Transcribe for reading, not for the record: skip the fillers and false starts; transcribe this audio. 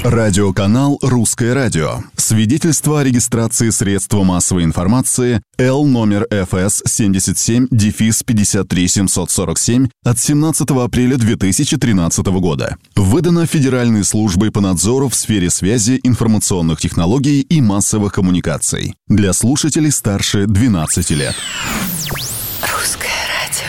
Радиоканал «Русское радио». Свидетельство о регистрации средства массовой информации Л номер ФС 77-53747 от 17 апреля 2013 года. Выдано Федеральной службой по надзору в сфере связи, информационных технологий и массовых коммуникаций. Для слушателей старше 12 лет. Русское